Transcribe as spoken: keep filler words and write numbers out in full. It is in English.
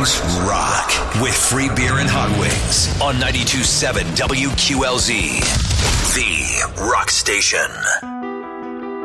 Mornings rock with free beer and hot wings on ninety-two point seven W Q L Z, the rock station.